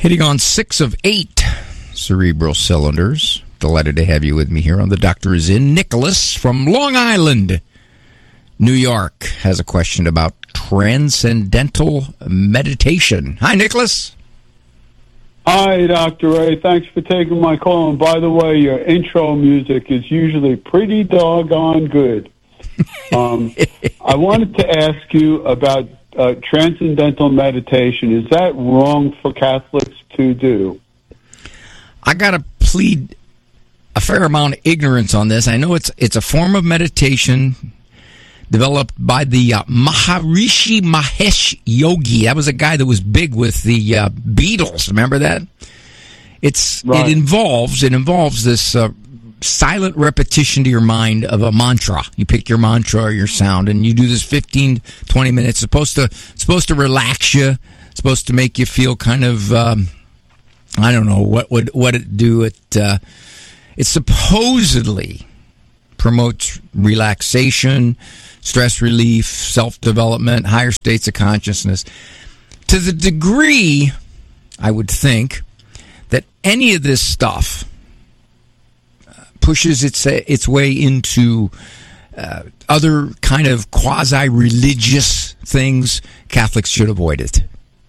Hitting on 6 of 8 cerebral cylinders. Delighted to have you with me here on The Doctor Is In. Nicholas from Long Island, New York, has a question about transcendental meditation. Hi, Nicholas. Hi, Dr. Ray. Thanks for taking my call. And by the way, your intro music is usually pretty doggone good. I wanted to ask you about transcendental meditation. Is that wrong for Catholics to do? I got to plead a fair amount of ignorance on this. I know it's a form of meditation developed by the Maharishi Mahesh Yogi. That was a guy that was big with the Beatles. Remember that? Right. It involves this silent repetition to your mind of a mantra. You pick your mantra or your sound, and you do this 15, 20 minutes. It's supposed to relax you. It's supposed to make you feel kind of I don't know what it do. It supposedly promotes relaxation, stress relief, self-development, higher states of consciousness. To the degree, I would think, that any of this stuff pushes its way into other kind of quasi-religious things, Catholics should avoid it.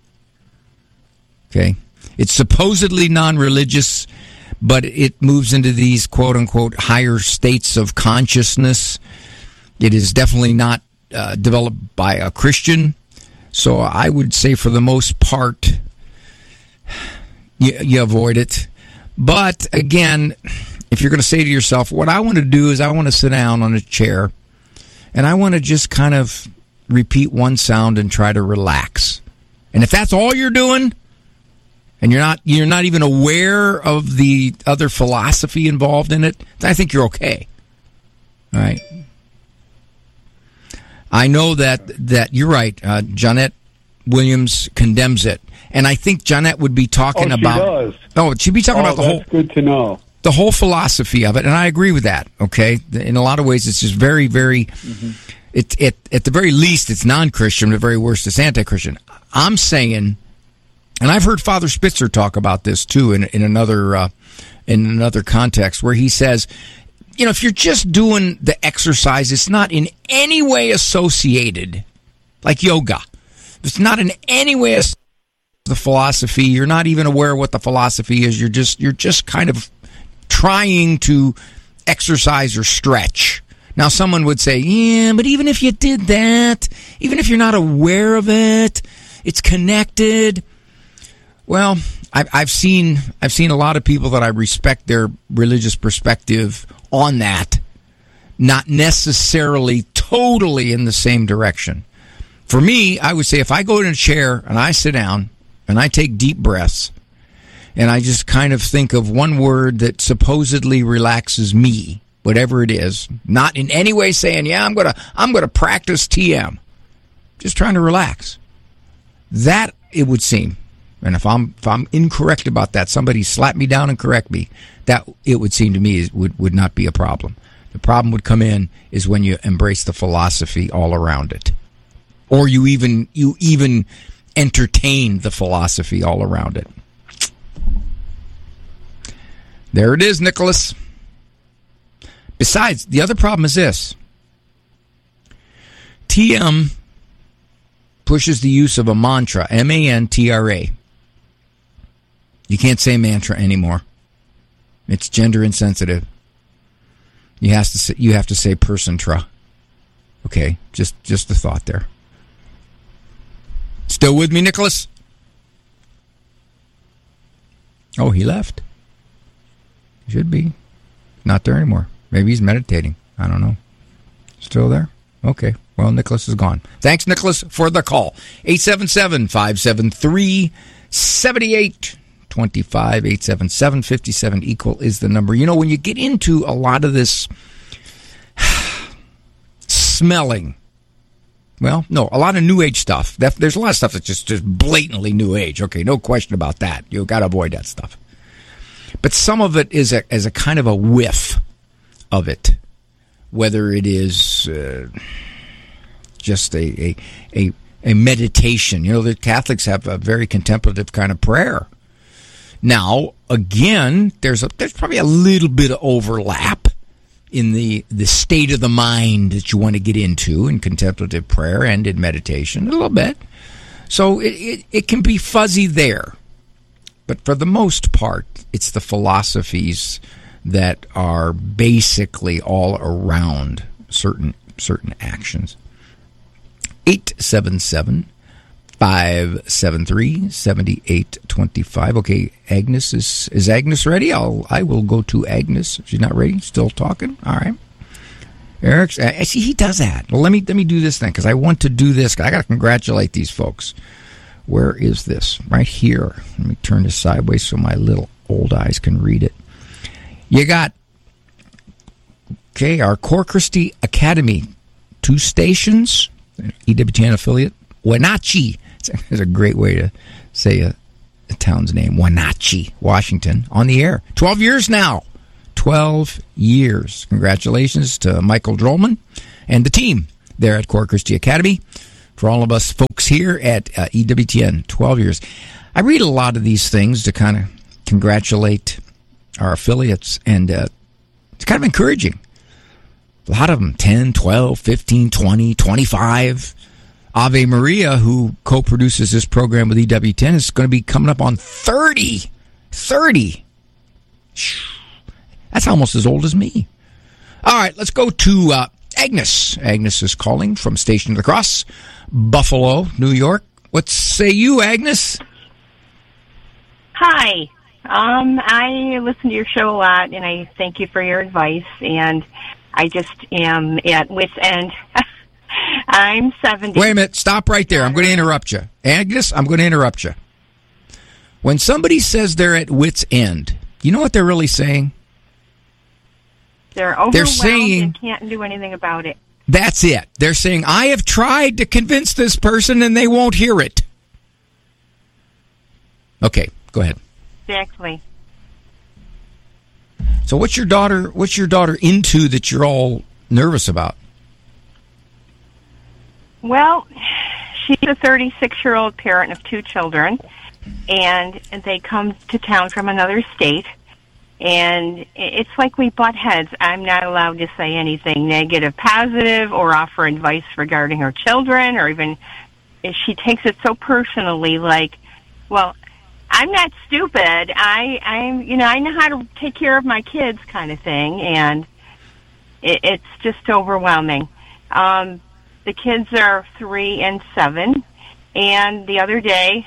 Okay? It's supposedly non-religious, but it moves into these quote-unquote higher states of consciousness. It is definitely not developed by a Christian. So I would say for the most part, you avoid it. But again, if you're going to say to yourself, what I want to do is I want to sit down on a chair and I want to just kind of repeat one sound and try to relax. And if that's all you're doing, and you're not even aware of the other philosophy involved in it, I think you're okay. All right. I know that you're right. Jeanette Williams condemns it, and I think Jeanette would be talking about. Oh, she'd be talking about the whole. That's good to know. The whole philosophy of it, and I agree with that. Okay, in a lot of ways, it's just very, very. Mm-hmm. At the very least, it's non-Christian. At the very worst, it's anti-Christian. I'm saying. And I've heard Father Spitzer talk about this too in another context, where he says, if you're just doing the exercise, it's not in any way associated, like yoga. It's not in any way associated with the philosophy. You're not even aware of what the philosophy is. You're just kind of trying to exercise or stretch. Now, someone would say, yeah, but even if you did that, even if you're not aware of it, it's connected. Well, I've seen a lot of people that I respect their religious perspective on that, not necessarily totally in the same direction. For me, I would say if I go in a chair and I sit down and I take deep breaths and I just kind of think of one word that supposedly relaxes me, whatever it is, not in any way saying, yeah, I'm gonna practice TM, just trying to relax. That, it would seem. And if I'm incorrect about that, somebody slap me down and correct me. That, it would seem to me, would not be a problem. The problem would come in is when you embrace the philosophy all around it, or you even entertain the philosophy all around it. There it is, Nicholas. Besides, the other problem is this: TM pushes the use of a mantra, M-A-N-T-R-A. You can't say mantra anymore. It's gender insensitive. You have to say person-tra. Okay, just a thought there. Still with me, Nicholas? Oh, he left. Should be. Not there anymore. Maybe he's meditating. I don't know. Still there? Okay. Well, Nicholas is gone. Thanks, Nicholas, for the call. 877-573-7825. 877-57 equal is the number. When you get into a lot of this smelling, a lot of New Age stuff. There's a lot of stuff that's just blatantly New Age. Okay, no question about that. You've got to avoid that stuff. But some of it is as a kind of a whiff of it, whether it is just a meditation. The Catholics have a very contemplative kind of prayer. Now, again, there's probably a little bit of overlap in the state of the mind that you want to get into in contemplative prayer and in meditation, a little bit. So it can be fuzzy there. But for the most part, it's the philosophies that are basically all around certain actions. 877-573-7825. Okay, Agnes is Agnes ready? I will go to Agnes. She's not ready. Still talking. All right. Eric's. See, he does that. Well, let me do this then, because I want to do this. I got to congratulate these folks. Where is this? Right here. Let me turn this sideways so my little old eyes can read it. You got, our Core Christi Academy, 2 stations, EWTN affiliate, Wenatchee. It's a great way to say a town's name, Wenatchee, Washington, on the air. 12 years now. 12 years. Congratulations to Michael Drollman and the team there at Core Christi Academy. For all of us folks here at EWTN, 12 years. I read a lot of these things to kind of congratulate our affiliates, and it's kind of encouraging. A lot of them, 10, 12, 15, 20, 25. Ave Maria, who co-produces this program with EWTN, is going to be coming up on 30. 30. That's almost as old as me. All right, let's go to Agnes. Agnes is calling from Station of the Cross, Buffalo, New York. What say you, Agnes? Hi. I listen to your show a lot, and I thank you for your advice, and I just am at wit's end. I'm 70. Wait a minute. Stop right there. I'm going to interrupt you. Agnes, I'm going to interrupt you. When somebody says they're at wit's end, you know what they're really saying? They're overwhelmed and can't do anything about it. That's it. They're saying, I have tried to convince this person and they won't hear it. Okay, go ahead. Exactly. So what's your daughter into that you're all nervous about? Well, she's a 36-year-old parent of 2 children, and they come to town from another state. And it's like we butt heads. I'm not allowed to say anything negative, positive, or offer advice regarding her children, or even if she takes it so personally, like, well, I'm not stupid. I know how to take care of my kids, kind of thing, and it's just overwhelming. The kids are 3 and 7, and the other day,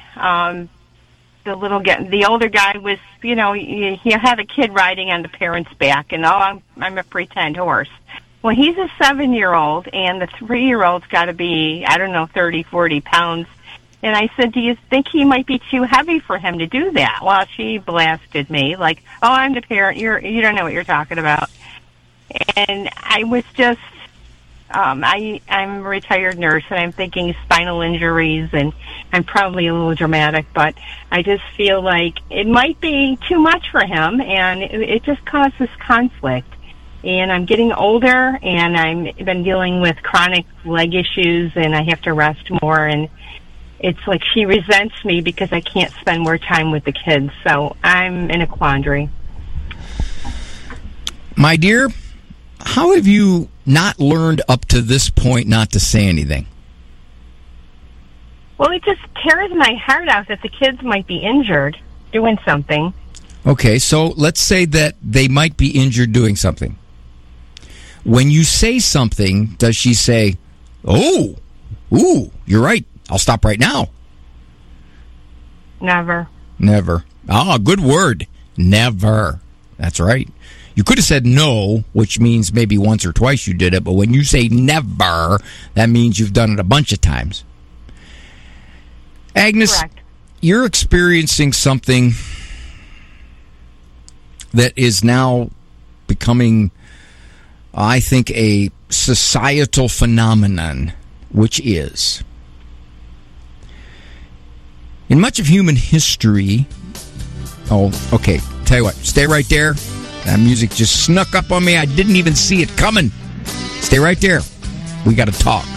the older guy was, he had a kid riding on the parent's back, and I'm a pretend horse. Well, he's a 7-year-old, and the 3-year-old's got to be, 30, 40 pounds. And I said, do you think he might be too heavy for him to do that? Well, she blasted me like, oh, I'm the parent. You don't know what you're talking about. And I was just, I'm a retired nurse, and I'm thinking spinal injuries, and I'm probably a little dramatic, but I just feel like it might be too much for him, and it just causes conflict. And I'm getting older, and I've been dealing with chronic leg issues, and I have to rest more, and it's like she resents me because I can't spend more time with the kids, so I'm in a quandary. My dear, how have you not learned up to this point not to say anything? Well, it just tears my heart out that the kids might be injured doing something. Okay, so let's say that they might be injured doing something. When you say something, does she say, oh, ooh, you're right, I'll stop right now? Never. Never. Ah, good word. Never. That's right. You could have said no, which means maybe once or twice you did it, but when you say never, that means you've done it a bunch of times. Agnes, correct. You're experiencing something that is now becoming, I think, a societal phenomenon, which is, in much of human history, tell you what, stay right there. That music just snuck up on me. I didn't even see it coming. Stay right there. We got to talk.